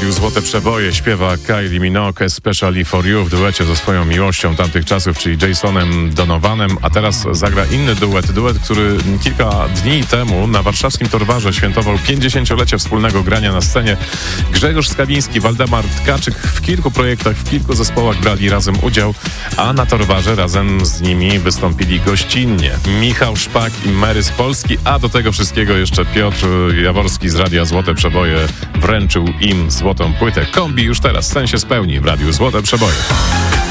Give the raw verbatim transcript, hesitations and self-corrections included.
Radiu Złote Przeboje śpiewa Kylie Minogue Especially for You w duecie ze swoją miłością tamtych czasów, czyli Jasonem Donovanem, a teraz zagra inny duet, duet, który kilka dni temu na warszawskim Torwarze świętował pięćdziesięciolecie wspólnego grania na scenie. Grzegorz Skawiński, Waldemar Tkaczyk w kilku projektach, w kilku zespołach brali razem udział, a na Torwarze razem z nimi wystąpili gościnnie Michał Szpak i Mary z Polski, a do tego wszystkiego jeszcze Piotr Jaworski z Radia Złote Przeboje wręczył im złotą płytę. Kombi już teraz, sen się spełni w Radiu Złote Przeboje.